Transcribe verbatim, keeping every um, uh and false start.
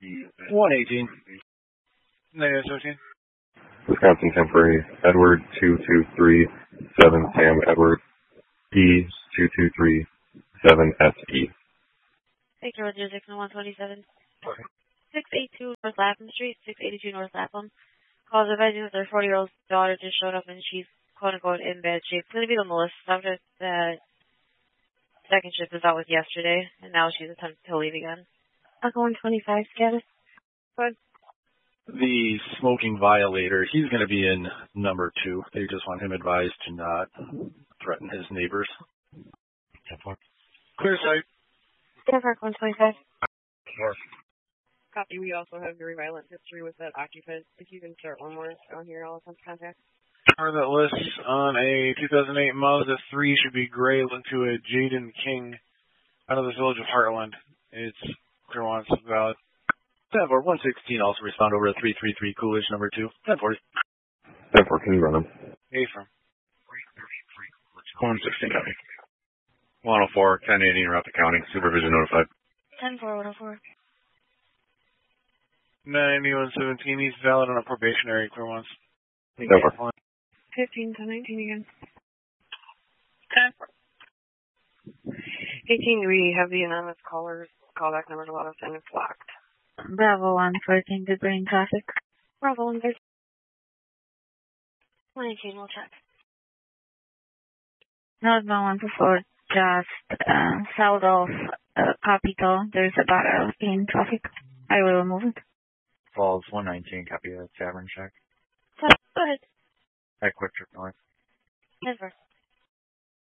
one eighteen. Negative seventeen. Wisconsin temporary, Edward two two three seven Sam Edward, E two two three seven S E. Victor Roger six one twenty-seven. six eighty-two North Lapham Street, six eighty-two North Lapham. Calls advising that their forty-year-old daughter just showed up and she's quote-unquote in bad shape. It's going to be the Melissa subject that second shift was out with yesterday, and now she's attempting to leave again. Echo one twenty-five status. Good. The smoking violator, he's going to be in number two. They just want him advised to not threaten his neighbors. Clear sight. Denver one twenty-five. Copy. We also have very violent history with that occupant. If you can start one more down here, I'll attempt contact. Or that lists on a two thousand eight Mazda three should be gray, linked to a Jaden King out of the village of Heartland. It's clear once valid. ten four one sixteen also respond over to three three three Coolidge number two. ten forty. ten four, can you run them? A from. one sixteen. one oh four, ten eighty, Rapid County. Supervision notified. ten four one oh four. ninety-one seventeen, he's valid on a probationary clear once. ten four. fifteen to nineteen again. ten four. eighteen, we have the anonymous caller's callback number to let us in. It's locked. Bravo one fourteen, good brain traffic. Bravo one thirteen. nineteen, we'll check. Northbound one four, just uh, south of uh, Capitol. There's a battle in traffic. I will remove it. Falls one nineteen, copy that tavern check. Go ahead. At Quick Trip North. Denver.